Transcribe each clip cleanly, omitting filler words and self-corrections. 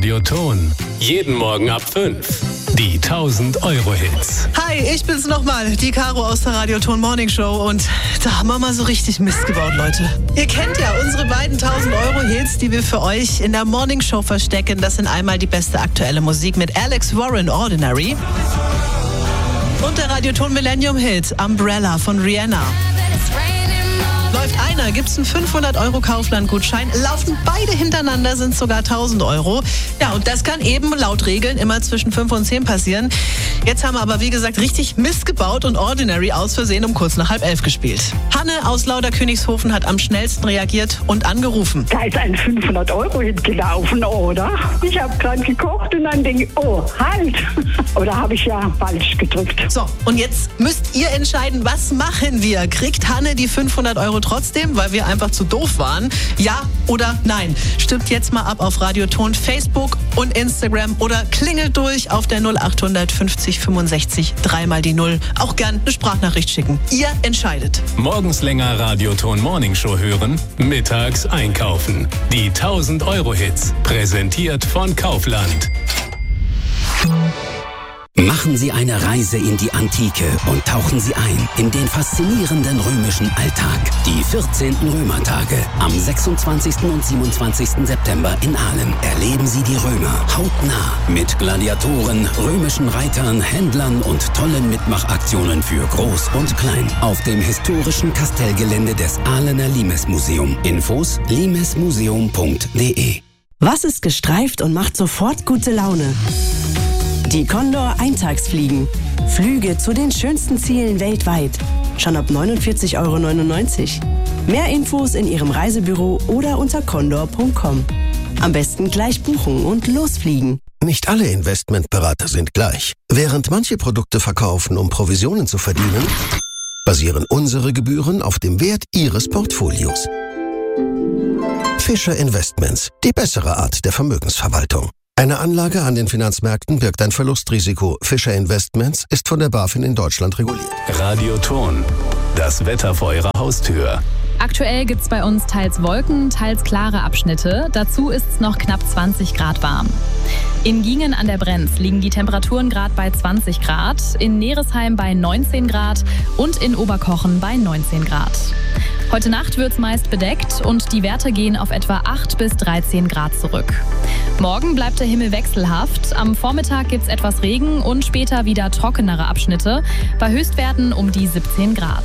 Radioton. Jeden Morgen ab 5. Die 1000-Euro-Hits. Hi, ich bin's nochmal, die Caro aus der Radioton Morning Show. Und da haben wir mal so richtig Mist gebaut, Leute. Ihr kennt ja unsere beiden 1000-Euro-Hits, die wir für euch in der Morning Show verstecken. Das sind einmal die beste aktuelle Musik mit Alex Warren, Ordinary. Und der Radioton Millennium-Hit, Umbrella von Rihanna. Läuft einer, gibt's einen 500 € Kaufland-Gutschein. Laufen beide hintereinander, sind sogar 1000 €. Ja, und das kann eben laut Regeln immer zwischen 5 und 10 passieren. Jetzt haben wir aber, wie gesagt, richtig Mist gebaut und Ordinary aus Versehen um kurz nach 10:30 gespielt. Hanne aus Lauderkönigshofen hat am schnellsten reagiert und angerufen. Da ist ein 500-Euro-Hit gelaufen, oder? Ich habe gerade gekocht und dann denke ich, oh, halt. Oder habe ich ja falsch gedrückt. So, und jetzt müsst ihr entscheiden, was machen wir? Kriegt Hanne die 500 € trotzdem, weil wir einfach zu doof waren? Ja oder nein? Stimmt jetzt mal ab auf Radioton, Facebook und Instagram oder klingelt durch auf der 0800 50 65 3 mal die 0. Auch gern eine Sprachnachricht schicken. Ihr entscheidet. Morgens länger Radioton Morning Show hören, mittags einkaufen. Die 1000-Euro-Hits. Präsentiert von Kaufland. Machen Sie eine Reise in die Antike und tauchen Sie ein in den faszinierenden römischen Alltag. Die 14. Römertage am 26. und 27. September in Aalen erleben Sie die Römer hautnah mit Gladiatoren, römischen Reitern, Händlern und tollen Mitmachaktionen für Groß und Klein auf dem historischen Kastellgelände des Aalener Limesmuseum. Infos: limesmuseum.de. Was ist gestreift und macht sofort gute Laune? Die Condor Eintagsfliegen. Flüge zu den schönsten Zielen weltweit. Schon ab 49,99 €. Mehr Infos in Ihrem Reisebüro oder unter condor.com. Am besten gleich buchen und losfliegen. Nicht alle Investmentberater sind gleich. Während manche Produkte verkaufen, um Provisionen zu verdienen, basieren unsere Gebühren auf dem Wert Ihres Portfolios. Fischer Investments, die bessere Art der Vermögensverwaltung. Eine Anlage an den Finanzmärkten birgt ein Verlustrisiko. Fischer Investments ist von der BaFin in Deutschland reguliert. Radioton. Das Wetter vor Ihrer Haustür. Aktuell gibt es bei uns teils Wolken, teils klare Abschnitte. Dazu ist es noch knapp 20 Grad warm. In Giengen an der Brenz liegen die Temperaturen gerade bei 20 Grad, in Neresheim bei 19 Grad und in Oberkochen bei 19 Grad. Heute Nacht wird es meist bedeckt und die Werte gehen auf etwa 8 bis 13 Grad zurück. Morgen bleibt der Himmel wechselhaft. Am Vormittag gibt es etwas Regen und später wieder trockenere Abschnitte, bei Höchstwerten um die 17 Grad.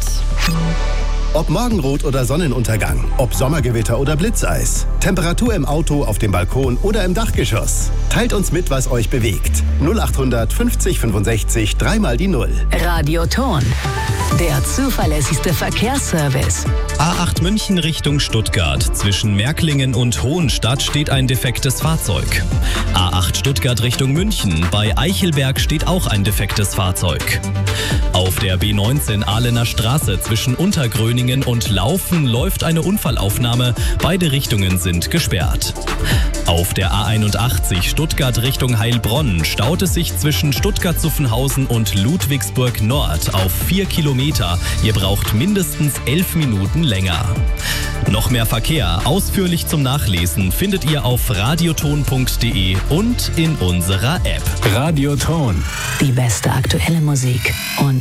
Ob Morgenrot oder Sonnenuntergang, ob Sommergewitter oder Blitzeis, Temperatur im Auto, auf dem Balkon oder im Dachgeschoss. Teilt uns mit, was euch bewegt. 0800 50 65 3 mal die 0. Radioton. Der zuverlässigste Verkehrsservice. A8 München Richtung Stuttgart. Zwischen Märklingen und Hohenstadt steht ein defektes Fahrzeug. A8 Stuttgart Richtung München. Bei Eichelberg steht auch ein defektes Fahrzeug. Auf der B19 Ahlener Straße zwischen Untergröningen und Laufen läuft eine Unfallaufnahme. Beide Richtungen sind gesperrt. Auf der A81 Stuttgart Richtung Heilbronn staut es sich zwischen Stuttgart-Zuffenhausen und Ludwigsburg Nord auf 4 Kilometer. Ihr braucht mindestens 11 Minuten länger. Noch mehr Verkehr, ausführlich zum Nachlesen, findet ihr auf radioton.de und in unserer App. Radioton. Die beste aktuelle Musik und